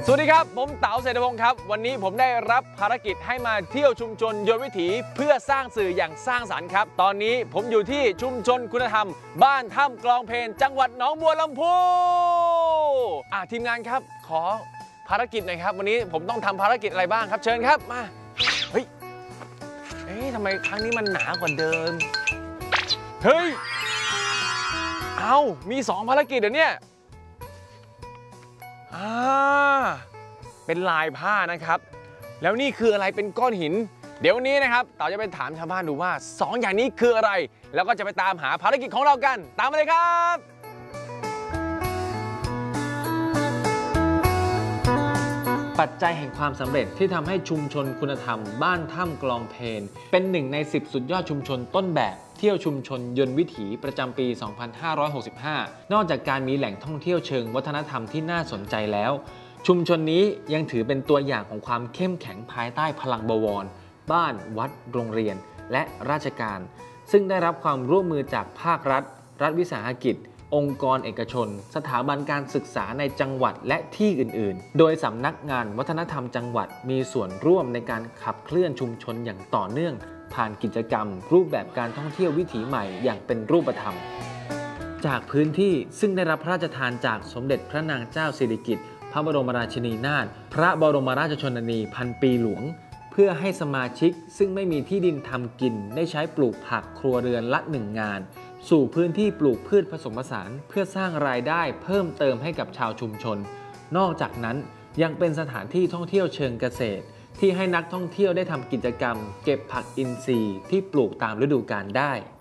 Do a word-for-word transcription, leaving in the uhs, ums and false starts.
สวัสดีครับผมเต๋าเศรษฐพงศ์ครับวันนี้ผมได้รับภารกิจให้มาเที่ยวชุมชนยนต์วิถีเพื่อสร้างสื่ออย่างสร้างสรรค์ครับตอนนี้ผมอยู่ที่ชุมชนคุณธรรมบ้านถ้ำกลองเพลจังหวัดหนองบัวลำพูอ่ะทีมงานครับขอภารกิจหน่อยครับวันนี้ผมต้องทำภารกิจอะไรบ้างครับเชิญครับมาเฮ้ยเอ๊ะทำไมครั้งนี้มันหนากว่าเดิมเฮ้ยเอามีสองภารกิจเหรอเนี่ยอ่าเป็นลายผ้านะครับแล้วนี่คืออะไรเป็นก้อนหินเดี๋ยวนี้นะครับเต๋าจะไปถามชาวบ้านดูว่าสองอย่างนี้คืออะไรแล้วก็จะไปตามหาภารกิจของเรากันตามมาเลยครับปัจจัยแห่งความสำเร็จที่ทำให้ชุมชนคุณธรรมบ้านถ้ำกลองเพลเป็นหนึ่งในสิบสุดยอดชุมชนต้นแบบเที่ยวชุมชนยนต์วิถีประจำปี สองพันห้าร้อยหกสิบห้า นอกจากการมีแหล่งท่องเที่ยวเชิงวัฒนธรรมที่น่าสนใจแล้วชุมชนนี้ยังถือเป็นตัวอย่างของความเข้มแข็งภายใต้พลังบวรบ้านวัดโรงเรียนและราชการซึ่งได้รับความร่วมมือจากภาครัฐรัฐวิสาหกิจองค์กรเอกชนสถาบันการศึกษาในจังหวัดและที่อื่นๆโดยสำนักงานวัฒนธรรมจังหวัดมีส่วนร่วมในการขับเคลื่อนชุมชนอย่างต่อเนื่องผ่านกิจกรรมรูปแบบการท่องเที่ยววิถีใหม่อย่างเป็นรูปธรรมจากพื้นที่ซึ่งได้รับพระราชทานจากสมเด็จพระนางเจ้าสิริกิติ์พระบรมราชินีนาถพระบรมราชชนนีพันปีหลวงเพื่อให้สมาชิกซึ่งไม่มีที่ดินทำกินได้ใช้ปลูกผักครัวเรือนละหนึ่งงานสู่พื้นที่ปลูกพืชผสมผสานเพื่อสร้างรายได้เพิ่มเติมให้กับชาวชุมชนนอกจากนั้นยังเป็นสถานที่ท่องเที่ยวเชิงเกษตรที่ให้นักท่องเที่ยวได้ทำกิจกรรมเก็บผักอินทรีย์ที่ปลูกตามฤดูกาลได้